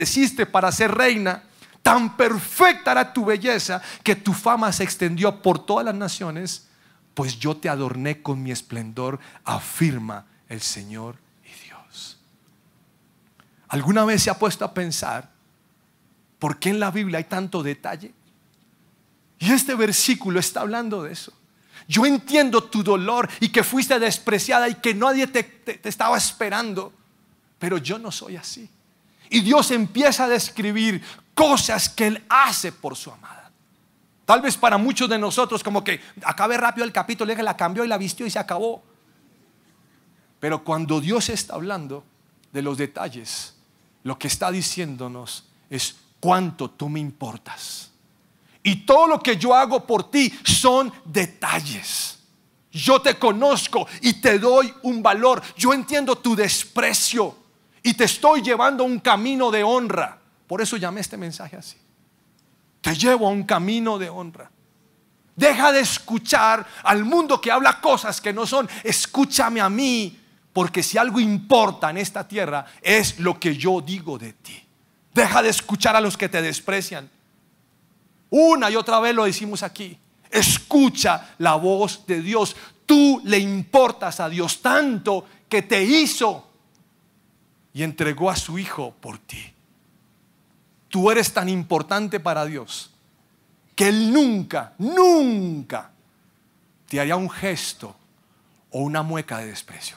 estableciste para ser reina, tan perfecta era tu belleza que tu fama se extendió por todas las naciones, pues yo te adorné con mi esplendor, afirma el Señor y Dios. ¿Alguna vez se ha puesto a pensar por qué en la Biblia hay tanto detalle? Y este versículo está hablando de eso. Yo entiendo tu dolor y que fuiste despreciada y que nadie te estaba esperando, pero yo no soy así. Y Dios empieza a describir cosas que Él hace por su amada. Tal vez para muchos de nosotros como que acabe rápido el capítulo, la cambió y la vistió y se acabó. Pero cuando Dios está hablando de los detalles, lo que está diciéndonos es cuánto tú me importas. Y todo lo que yo hago por ti son detalles. Yo te conozco y te doy un valor. Yo entiendo tu desprecio y te estoy llevando a un camino de honra. Por eso llamé este mensaje así. Te llevo a un camino de honra. Deja de escuchar al mundo que habla cosas que no son. Escúchame a mí, porque si algo importa en esta tierra es lo que yo digo de ti. Deja de escuchar a los que te desprecian. Una y otra vez lo decimos aquí. Escucha la voz de Dios. Tú le importas a Dios tanto que te hizo y entregó a su Hijo por ti. Tú eres tan importante para Dios que Él nunca, nunca te haría un gesto o una mueca de desprecio.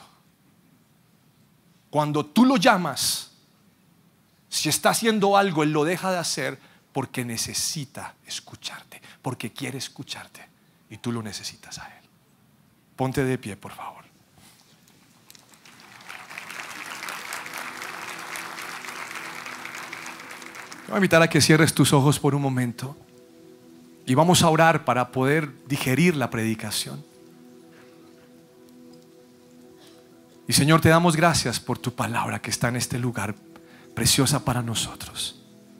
Cuando tú lo llamas, si está haciendo algo, Él lo deja de hacer porque necesita escucharte, porque quiere escucharte y tú lo necesitas a Él. Ponte de pie, por favor. Te voy a invitar a que cierres tus ojos por un momento y vamos a orar para poder digerir la predicación. Y Señor, te damos gracias por tu palabra que está en este lugar, preciosa para nosotros.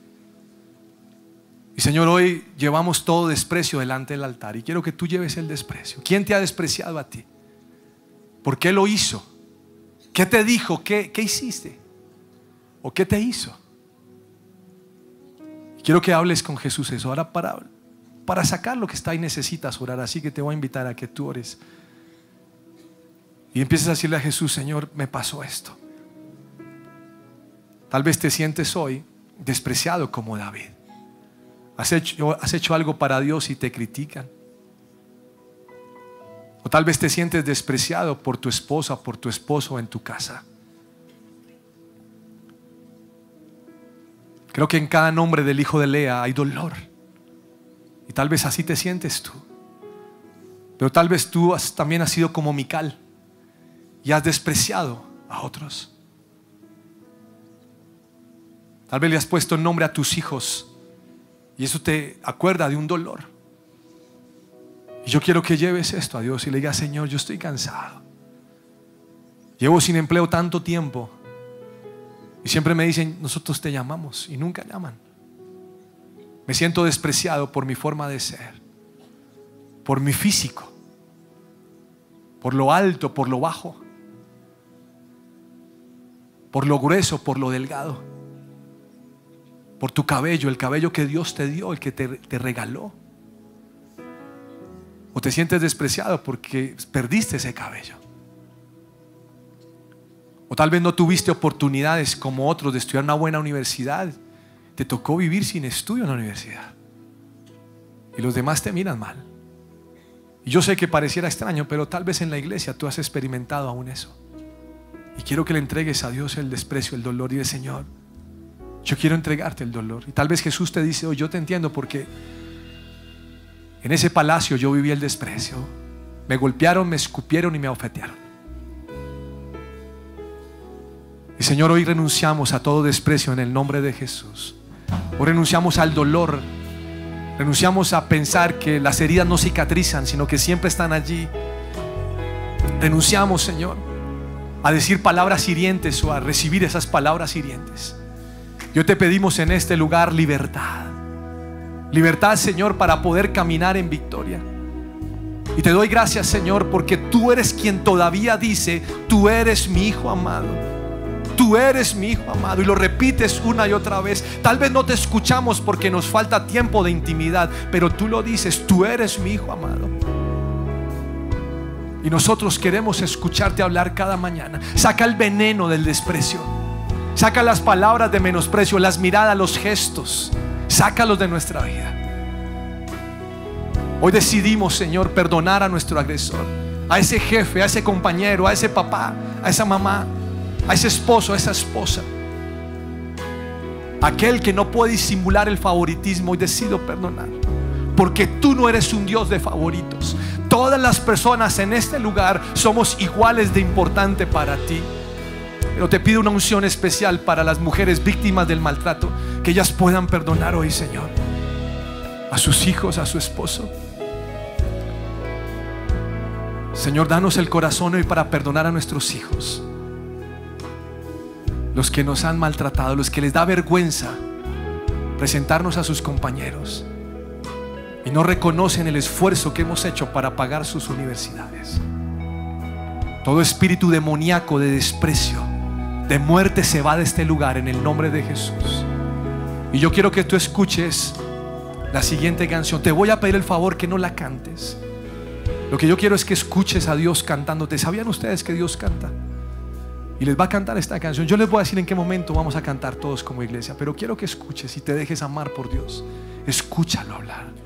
Y Señor, hoy llevamos todo desprecio delante del altar y quiero que tú lleves el desprecio. ¿Quién te ha despreciado a ti? ¿Por qué lo hizo? ¿Qué te dijo? ¿Qué hiciste? ¿O qué te hizo? Quiero que hables con Jesús eso. Ahora para sacar lo que está ahí necesitas orar. Así que te voy a invitar a que tú ores y empieces a decirle a Jesús: Señor, me pasó esto. Tal vez te sientes hoy despreciado como David. Has hecho algo para Dios y te critican. O tal vez te sientes despreciado por tu esposa, por tu esposo en tu casa. Creo que en cada nombre del hijo de Lea hay dolor. Y tal vez así te sientes tú. Pero tal vez tú también has sido como Mical y has despreciado a otros. Tal vez le has puesto nombre a tus hijos y eso te acuerda de un dolor. Y yo quiero que lleves esto a Dios y le digas: Señor, yo estoy cansado. Llevo sin empleo tanto tiempo y siempre me dicen: nosotros te llamamos, y nunca llaman. Me siento despreciado por mi forma de ser, por mi físico, por lo alto, por lo bajo, por lo grueso, por lo delgado, por tu cabello, el cabello que Dios te dio, el que te regaló. O te sientes despreciado porque perdiste ese cabello. O tal vez no tuviste oportunidades como otros de estudiar una buena universidad. Te tocó vivir sin estudio en la universidad y los demás te miran mal. Y yo sé que pareciera extraño, pero tal vez en la iglesia tú has experimentado aún eso. Y quiero que le entregues a Dios el desprecio, el dolor, y dile: Señor, yo quiero entregarte el dolor. Y tal vez Jesús te dice hoy: yo te entiendo, porque en ese palacio yo viví el desprecio. Me golpearon, me escupieron y me abofetearon. Y Señor, hoy renunciamos a todo desprecio en el nombre de Jesús. Hoy renunciamos al dolor. Renunciamos a pensar que las heridas no cicatrizan, sino que siempre están allí. Renunciamos, Señor, a decir palabras hirientes o a recibir esas palabras hirientes. Yo te pedimos en este lugar libertad. Libertad, Señor, para poder caminar en victoria. Y te doy gracias, Señor, porque tú eres quien todavía dice: tú eres mi hijo amado. tú eres mi hijo amado, y lo repites una y otra vez. Tal vez no te escuchamos porque nos falta tiempo de intimidad, pero tú lo dices, tú eres mi hijo amado. Y nosotros queremos escucharte hablar cada mañana. Saca el veneno del desprecio, saca las palabras de menosprecio, las miradas, los gestos, sácalos de nuestra vida. Hoy decidimos, Señor, perdonar a nuestro agresor, a ese jefe, a ese compañero, a ese papá, a esa mamá, a ese esposo, a esa esposa, aquel que no puede disimular el favoritismo. Hoy decido perdonar, porque tú no eres un Dios de favoritos. Todas las personas en este lugar somos iguales de importante para ti. Pero te pido una unción especial para las mujeres víctimas del maltrato, que ellas puedan perdonar hoy, Señor, a sus hijos, a su esposo. Señor, danos el corazón hoy para perdonar a nuestros hijos, los que nos han maltratado, los que les da vergüenza presentarnos a sus compañeros y no reconocen el esfuerzo que hemos hecho para pagar sus universidades. Todo espíritu demoníaco de desprecio, de muerte, se va de este lugar en el nombre de Jesús. Y yo quiero que tú escuches la siguiente canción. Te voy a pedir el favor que no la cantes. Lo que yo quiero es que escuches a Dios cantándote. ¿Sabían ustedes que Dios canta? Y les va a cantar esta canción. Yo les voy a decir en qué momento vamos a cantar todos como iglesia, pero quiero que escuches y te dejes amar por Dios. Escúchalo hablar.